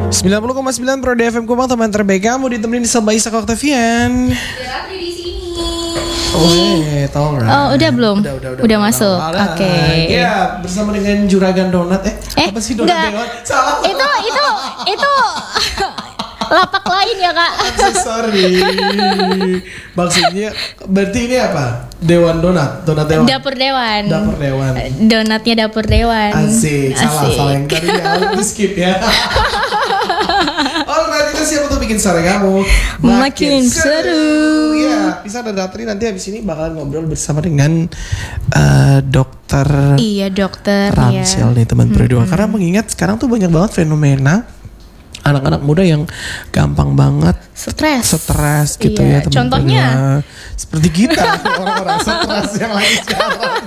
90,9 Pro FM Kupang, teman terbaik kamu, ditemenin sama Isak Octavian. Ratri di sini. Tahu nggak? Oh, udah belum? Udah masuk. Oke. Ya, bersama dengan Juragan Donat. Apa sih Donat? Salah. Itu lapak lain ya, Kak. I'm so sorry. Maksudnya berarti ini apa? Dewan Donat, Donat Dewan. Dapur Dewan. Dapur Dewan. Donatnya Dapur Dewan. Asik. Salah yang tadi ya, skip ya. Alright, kita siap untuk bikin sore kamu Makin seru. Ya, Pisah dan Ratri nanti habis ini bakalan ngobrol bersama dengan dokter. Iya, dokter Ramsel nih teman Pro2. Karena mengingat sekarang tuh banyak banget fenomena anak-anak muda yang gampang banget stres gitu ya teman. Contohnya seperti kita orang-orang stres yang lagi sekarang.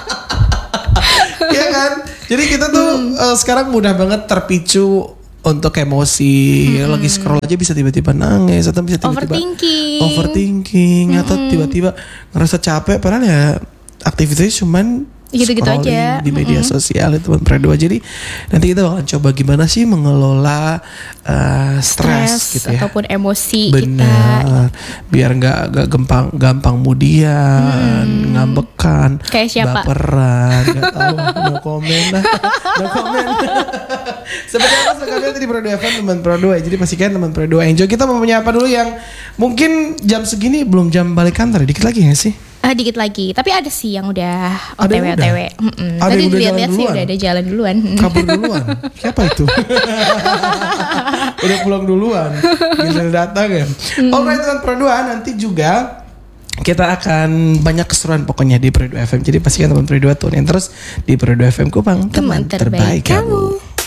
Iya kan? Jadi kita tuh sekarang mudah banget terpicu untuk emosi. Lagi scroll aja bisa tiba-tiba nangis atau bisa tiba-tiba overthinking atau tiba-tiba ngerasa capek padahal ya aktivitasnya cuman gitu-gitu aja di media sosial itu teman Pro2. Jadi nanti kita bakalan coba gimana sih mengelola stres gitu ya, ataupun emosi. Bener. Kita biar nggak gampang kemudian ngambekan, kayak siapa? Baperan, nggak tahu, no comment. Seperti apa sekalian tadi Pro2 FM teman Pro2. Jadi pastikan teman Pro2 enjoy. Kita mau menyapa dulu yang mungkin jam segini belum jam balik kantor. Dikit lagi nggak sih? Dikit lagi, tapi ada sih yang udah OTW. Tadi dilihat-lihat sih udah ada jalan duluan. Kabur duluan. Siapa itu? Udah pulang duluan. Bisa datang ya. Alright teman Pro2, nanti juga kita akan banyak keseruan pokoknya di Pro2 FM. Jadi pastikan teman Pro2 tune in terus di Pro2 FM Kupang, teman terbaik kamu.